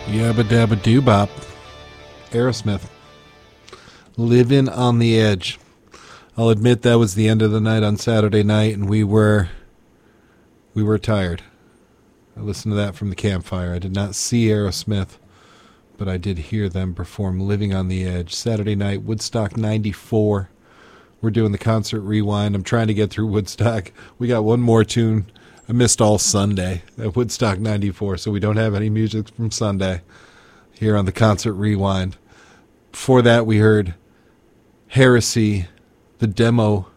Yabba dabba doo bop. Aerosmith. Living on the Edge. I'll admit that was the end of the night on Saturday night, and we were tired. I listened to that from the campfire. I did not see Aerosmith, but I did hear them perform Living on the Edge. Saturday night, Woodstock 94. We're doing the concert rewind. I'm trying to get through Woodstock. We got one more tune. I missed all Sunday at Woodstock 94, so we don't have any music from Sunday here on the concert rewind. Before that, we heard Heresy, the demo